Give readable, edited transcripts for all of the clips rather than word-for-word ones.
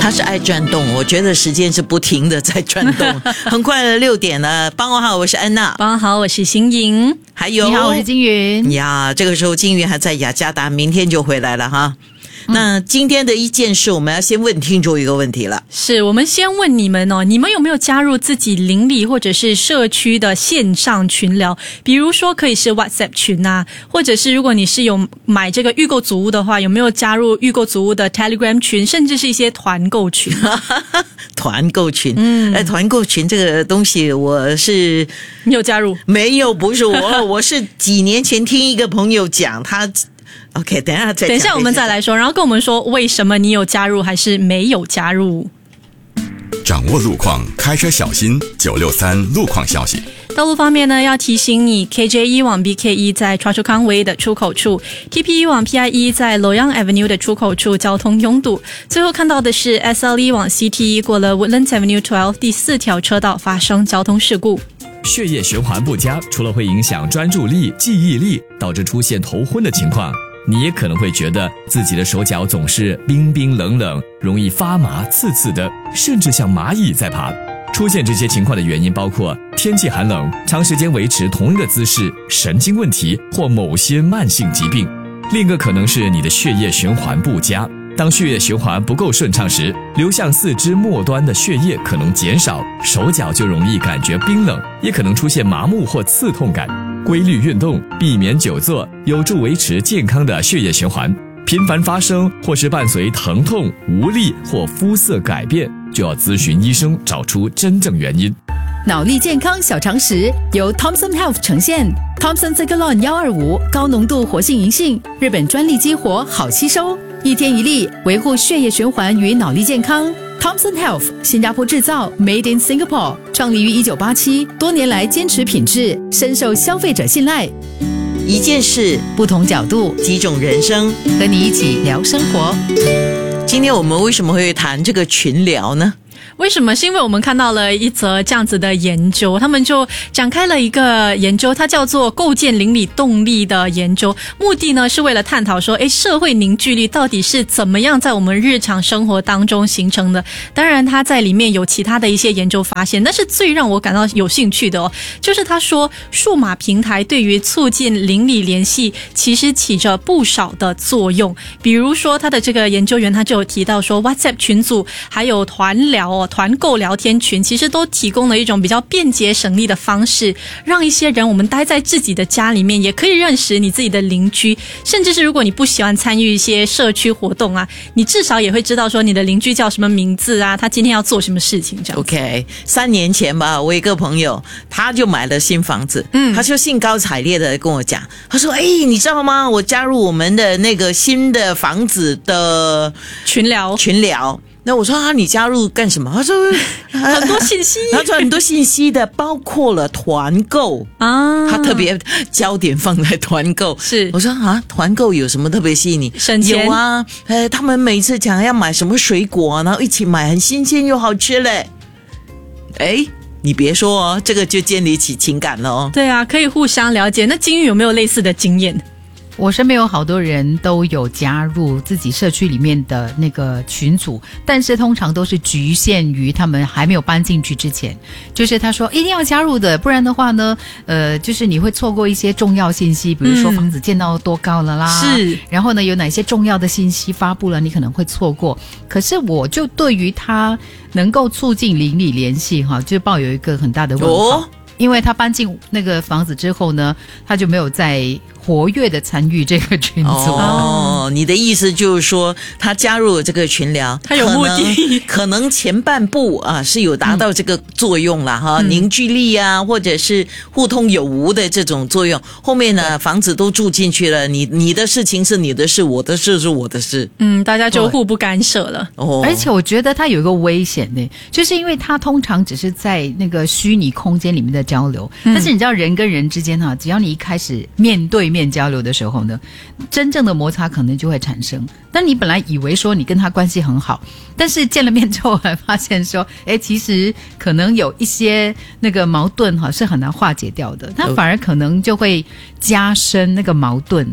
他是爱转动，我觉得时间是不停的在转动。很快的6点了，傍晚好，我是安娜。 傍晚好，我是新颖。 还有你好，我是金云。 呀，这个时候金云还在雅加达，明天就回来了哈。那今天的一件事，我们要先问听众一个问题了。 是，我们先问你们哦，你们有没有加入自己邻里或者是社区的线上群聊？比如说可以是 WhatsApp 群啊，或者是如果你是有买这个预购组屋的话，有没有加入预购组屋的 Telegram 群，甚至是一些团购群？ 团购群，团购群这个东西， 你有加入？ 没有，不是我，我是几年前听一个朋友讲他。OK， 等一下我们再来说，然后跟我们说为什么你有加入还是没有加入。 掌握路况，开车小心。963路况消息。 道路方面呢，要提醒你 KJ1 往 BK1 在 Choa Chu Kang Way 的出口处， TP1 往 PI1 在 Loyang Avenue 的出口处交通拥堵。最后看到的是 SL1 往 CT1 过了 Woodlands Avenue 12第4条车道发生交通事故。 血液循环不佳，除了会影响专注力、记忆力，导致出现头昏的情况，你也可能会觉得自己的手脚总是冰冰冷冷，容易发麻刺刺的，甚至像蚂蚁在爬。出现这些情况的原因包括天气寒冷、长时间维持同一个姿势、神经问题或某些慢性疾病。另一个可能是你的血液循环不佳。当血液循环不够顺畅时，流向四肢末端的血液可能减少，手脚就容易感觉冰冷，也可能出现麻木或刺痛感。规律运动，避免久坐，有助维持健康的血液循环。频繁发生或是伴随疼痛、无力或肤色改变，就要咨询医生，找出真正原因。 脑力健康小常识由 Thomson Health 呈现。Thomson Cegalon 125高浓度活性银杏，日本专利激活，好吸收，一天一粒，维护血液循环与脑力健康。Thomson Health 新加坡制造 Made in Singapore， 创立于1987，多年来坚持品质，深受消费者信赖。 一件事， 不同角度， 几种人生， 和你一起聊生活。 今天我们为什么会谈这个群聊呢？ 为什么？是因为我们看到了一则这样子的研究，他们就展开了一个研究，它叫做构建邻里动力的研究。目的呢是为了探讨说，社会凝聚力到底是怎么样在我们日常生活当中形成的。当然它在里面有其他的一些研究发现，但是最让我感到有兴趣的就是他说数码平台对于促进邻里联系其实起着不少的作用。比如说他的这个研究员他就有提到说 WhatsApp 群组还有团聊团购聊天群其实都提供了一种比较便捷省力的方式，让一些人我们待在自己的家里面也可以认识你自己的邻居，甚至是如果你不喜欢参与一些社区活动啊，你至少也会知道说你的邻居叫什么名字啊，他今天要做什么事情这样。 OK， 3年前吧，我一个朋友他就买了新房子，他就兴高采烈的跟我讲，他说你知道吗，我加入我们的那个新的房子的群聊。那我说你加入干什么？他说很多信息， 他说很多信息的，包括了团购啊，他特别焦点放在团购。 是， 我说团购有什么特别吸引你？ 省钱有啊，他们每次讲要买什么水果，然后一起买，很新鲜又好吃嘞。你别说这个就建立起情感了哦。 对啊，可以互相了解。那金玉有没有类似的经验？ 我身边有好多人都有加入自己社区里面的那个群组，但是通常都是局限于他们还没有搬进去之前，就是他说一定要加入的，不然的话呢就是你会错过一些重要信息，比如说房子建到多高了啦， 是， 然后呢有哪些重要的信息发布了你可能会错过。可是我就对于他能够促进邻里联系就抱有一个很大的问号因为他搬进那个房子之后呢，他就没有再活跃的参与这个群组。 你的意思就是说他加入了这个群聊， 他有目的， 可能前半部是有达到这个作用啦凝聚力啊，或者是互通有无的这种作用。后面呢房子都住进去了，你的事情是你的事，我的事是我的事， 大家就互不干涉了。 而且我觉得他有一个危险呢，就是因为他通常只是在那个虚拟空间里面的交流，但是你知道人跟人之间只要你一开始面对面交流的时候呢，真正的摩擦可能就会产生。但你本来以为说你跟他关系很好，但是见了面之后还发现说其实可能有一些那个矛盾是很难化解掉的，他反而可能就会加深那个矛盾呢。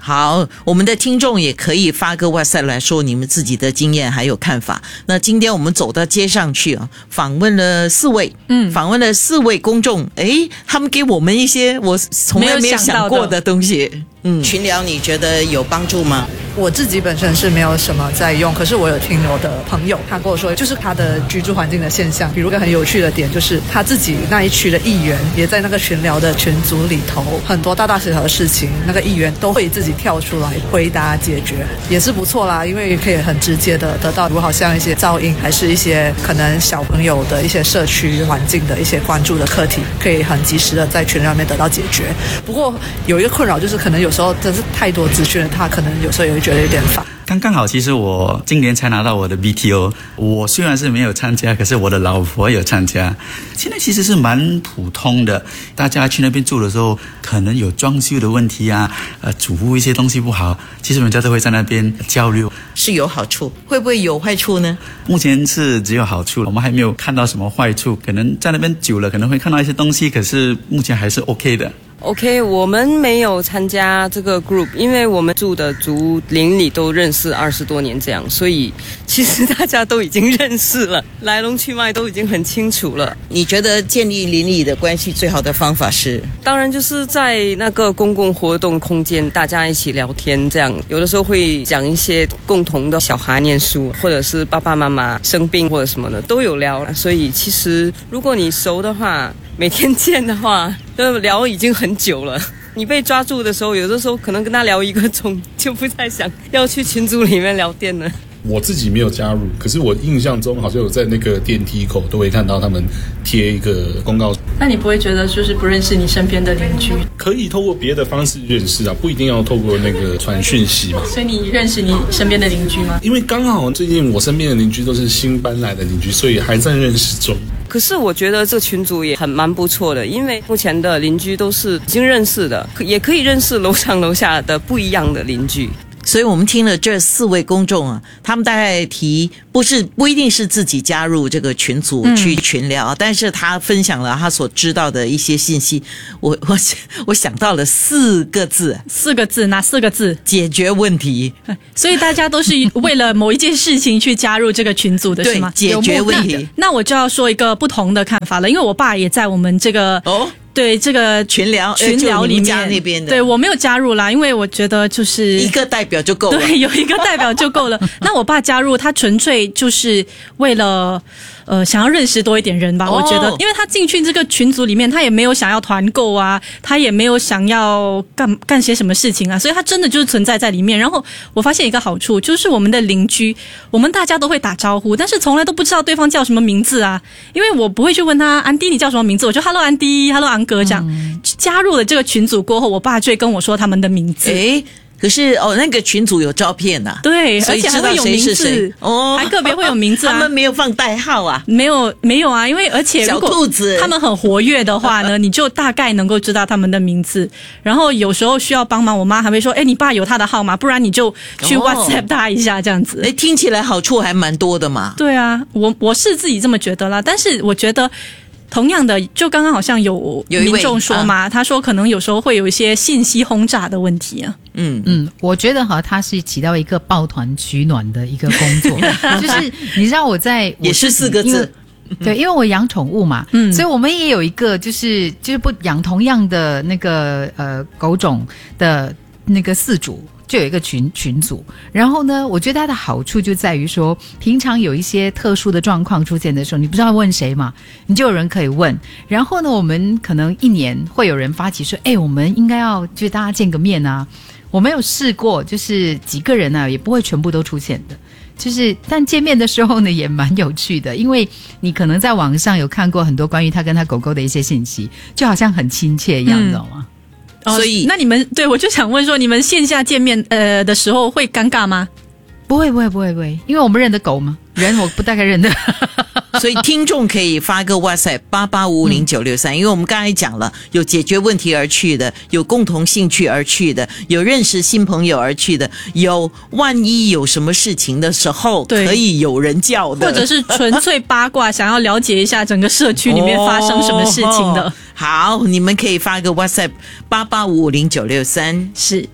好，我们的听众也可以发个 WhatsApp 来说你们自己的经验还有看法。那今天我们走到街上去啊，访问了4位公众，他们给我们一些我从来没有想过的东西。群聊你觉得有帮助吗？ 我自己本身是没有什么在用，可是我有听我的朋友他跟我说，就是他的居住环境的现象。比如一个很有趣的点，就是他自己那一区的议员也在那个群聊的群组里头，很多大大小小的事情，那个议员都会自己跳出来回答解决，也是不错啦，因为可以很直接的得到，如果好像一些噪音，还是一些可能小朋友的一些社区环境的一些关注的课题，可以很及时的在群聊里面得到解决。不过有一个困扰，就是可能有时候真是太多资讯了，他可能有时候也会觉得有点烦。 刚好，其实我今年才拿到我的 BTO， 我虽然是没有参加，可是我的老婆有参加。现在其实是蛮普通的，大家去那边住的时候，可能有装修的问题啊，煮一些东西不好，其实人家都会在那边交流， 是有好处，会不会有坏处呢？ 目前是只有好处，我们还没有看到什么坏处，可能在那边久了可能会看到一些东西，可是目前还是 OK 的。 OK， 我们没有参加这个 group， 因为我们住的族邻里都认识20多年这样，所以其实大家都已经认识了，来龙去脉都已经很清楚了。 你觉得建立邻里的关系最好的方法是？ 当然就是在那个公共活动空间大家一起聊天这样，有的时候会讲一些共同的小孩念书，或者是爸爸妈妈生病或者什么的都有聊，所以其实如果你熟的话，每天见的话都聊已经很久了。你被抓住的时候，有的时候可能跟他聊1个钟，就不再想要去群组里面聊天了。 我自己没有加入，可是我印象中好像有在那个电梯口都会看到他们贴一个公告。 那你不会觉得就是不认识你身边的邻居？ 可以透过别的方式认识啊，不一定要透过那个传讯息嘛。 所以你认识你身边的邻居吗？ 因为刚好最近我身边的邻居都是新搬来的邻居，所以还在认识中。 可是我觉得这群组也蛮不错的，因为目前的邻居都是已经认识的，也可以认识楼上楼下的不一样的邻居。 所以我们听了这4位公众啊，他们大概提不一定是自己加入这个群组去群聊，但是他分享了他所知道的一些信息。我想到了4个字， 哪4个字？ 解决问题。 所以大家都是为了某一件事情去加入这个群组的是吗？ 对，解决问题。 那我就要说一个不同的看法了，因为我爸也在我们这个对这个群聊里面那边的， 对我没有加入啦，因为我觉得就是一个代表就够了， 对，有一个代表就够了。那我爸加入，他纯粹就是为了想要认识多一点人吧，我觉得，因为他进去这个群组里面，他也没有想要团购啊，他也没有想要干些什么事情啊，所以他真的就是存在在里面。然后我发现一个好处，就是我们的邻居，我们大家都会打招呼，但是从来都不知道对方叫什么名字啊，因为我不会去问他安迪你叫什么名字，我就 Hello 安迪 Hello 安哥这样。加入了这个群组过后，我爸就会跟我说他们的名字。 可是那个群组有照片呐， 对， 所以知道谁是谁还个别会有名字啊。 他们没有放代号啊？ 没有啊，因为而且如果小兔子他们很活跃的话呢，你就大概能够知道他们的名字。然后有时候需要帮忙，我妈还会说：“你爸有他的号码，不然你就去 WhatsApp 他一下，这样子。” 听起来好处还蛮多的嘛。 对啊，我是自己这么觉得啦，但是我觉得。同样的，就刚刚好像有民众说嘛，他说可能有时候会有一些信息轰炸的问题啊。 我觉得它是起到一个抱团取暖的一个工作，就是你知道也是4个字。 对，因为我养宠物嘛，所以我们也有一个就是不养同样的那个狗种的那个饲主。就有一个群组，然后呢，我觉得它的好处就在于说，平常有一些特殊的状况出现的时候，你不知道问谁嘛，你就有人可以问。然后呢，我们可能1年会有人发起说，我们应该要就大家见个面啊。我没有试过，就是几个人啊，也不会全部都出现的。但见面的时候呢，也蛮有趣的，因为你可能在网上有看过很多关于他跟他狗狗的一些信息，就好像很亲切一样，知道吗？ 所以那你们我就想问说，你们线下见面的时候会尴尬吗？ 不会，因为我们认得狗嘛，人我不大概认得。 所以听众可以发个 WhatsApp 88550963，因为我们刚才讲了，有解决问题而去的，有共同兴趣而去的，有认识新朋友而去的，有万一有什么事情的时候可以有人叫的， 或者是纯粹八卦想要了解一下整个社区里面发生什么事情的。 好，你们可以发个 WhatsApp 88550963。 是。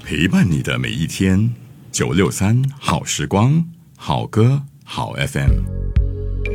陪伴你的每一天。963好时光，好歌好 FM。